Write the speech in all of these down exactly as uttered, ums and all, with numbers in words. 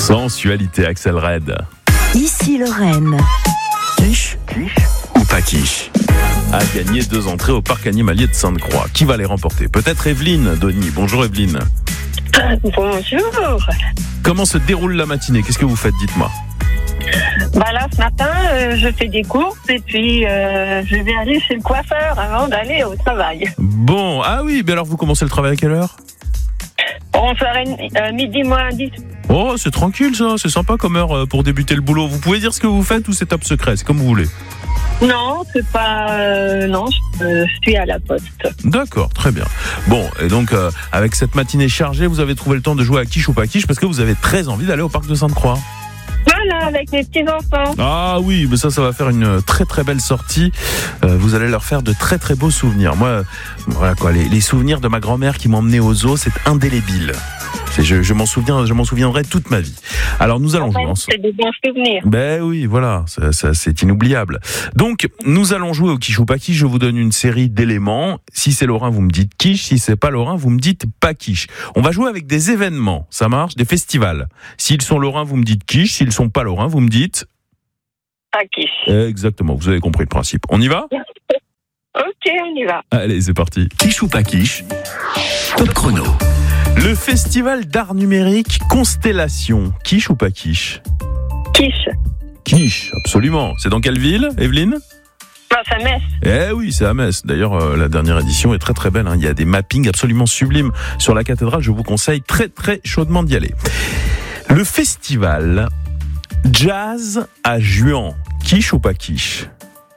Sensualité, Axel Red. Ici Lorraine. Quiche, quiche ou pas quiche a gagné deux entrées au parc animalier de Sainte-Croix. Qui va les remporter? Peut-être Evelyne Denis. Bonjour Evelyne. Bonjour. Comment se déroule la matinée? Qu'est-ce que vous faites? Dites-moi. Bah là, ce matin, euh, je fais des courses et puis euh, je vais aller chez le coiffeur avant d'aller au travail. Bon, ah oui, mais alors vous commencez le travail à quelle heure? onze heures trente, midi moins dix. Oh, c'est tranquille ça, c'est sympa comme heure euh, pour débuter le boulot. Vous pouvez dire ce que vous faites ou c'est top secret, c'est comme vous voulez. Non, c'est pas... Euh, non, je, euh, je suis à la poste. D'accord, très bien. Bon, et donc euh, avec cette matinée chargée, vous avez trouvé le temps de jouer à quiche ou pas quiche parce que vous avez très envie d'aller au parc de Sainte-Croix. Voilà, avec mes petits-enfants. Ah oui, mais ça, ça va faire une très très belle sortie. Euh, vous allez leur faire de très très beaux souvenirs. Moi, euh, voilà quoi, les, les souvenirs de ma grand-mère qui m'emmenait au zoo, c'est indélébile. C'est, je, je m'en souviens, je m'en souviendrai toute ma vie. Alors nous allons Ouais, jouer ensemble. c'est des bons souvenirs. Ben oui, voilà, ça, ça, c'est inoubliable. Donc, nous allons jouer au quiche ou pas quiche. Je vous donne une série d'éléments. Si c'est Lorrain, vous me dites quiche. Si c'est pas Lorrain, vous me dites pas quiche. On va jouer avec des événements. Ça marche? Des festivals. S'ils sont Lorrain, vous me dites quiche. S'ils sont pas Lorrain, vous me dites... Pas quiche. Exactement, vous avez compris le principe. On y va? Ok, on y va. Allez, c'est parti. Quiche ou pas quiche, top chrono. Le festival d'art numérique Constellation. Quiche ou pas quiche? Quiche. Quiche, absolument. C'est dans quelle ville, Evelyne? Bah, ça Metz. Eh oui, c'est à Metz. D'ailleurs, euh, la dernière édition est très très belle. Hein. Il y a des mappings absolument sublimes sur la cathédrale. Je vous conseille très très chaudement d'y aller. Le festival Jazz à Juan. Quiche ou pas quiche?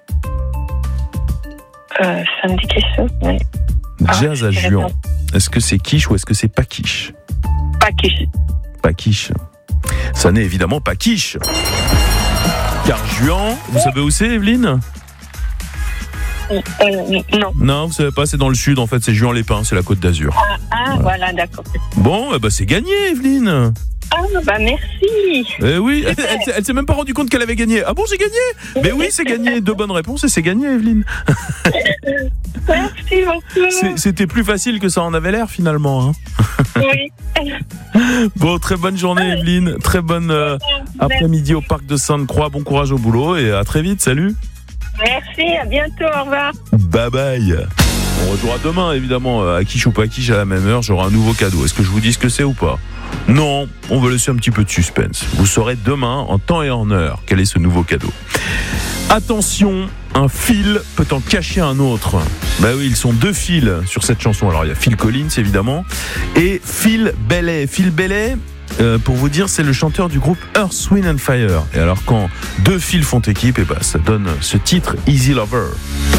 Euh, ça me dit quelque chose, mais... Jazz Ah, à je Juan. sais Est-ce que c'est quiche ou est-ce que c'est pas quiche? Pas quiche. Pas quiche. Ça n'est évidemment pas quiche. Car Juan, vous savez où c'est, Evelyne? Euh, non. Non, vous savez pas, c'est dans le sud, en fait, c'est Juan-les-Pins, c'est la Côte d'Azur. Ah, ah voilà, d'accord. Bon, eh ben, c'est gagné, Evelyne. Ah, bah merci. Eh oui, elle, elle, elle s'est même pas rendue compte qu'elle avait gagné. Ah bon, c'est gagné? Mais oui, c'est gagné. Deux bonnes réponses et c'est gagné, Evelyne. Merci beaucoup. C'est, c'était plus facile que ça en avait l'air, finalement. Hein. Oui. Bon, très bonne journée, Evelyne. Très bonne euh, après-midi au parc de Sainte-Croix. Bon courage au boulot et à très vite. Salut. Merci, à bientôt, au revoir. Bye bye. On rejouera demain, évidemment, à quiche ou pas quiche à la même heure. J'aurai un nouveau cadeau. Est-ce que je vous dis ce que c'est ou pas? Non, on va laisser un petit peu de suspense. Vous saurez demain, en temps et en heure, quel est ce nouveau cadeau. Attention, un fil peut en cacher un autre. Bah oui, ils sont deux fils sur cette chanson. Alors il y a Phil Collins, évidemment, et Phil Bailey. Phil Bailey, euh, pour vous dire, c'est le chanteur du groupe Earth, Wind and Fire. Et alors quand deux fils font équipe, et bah, ça donne ce titre, Easy Lover.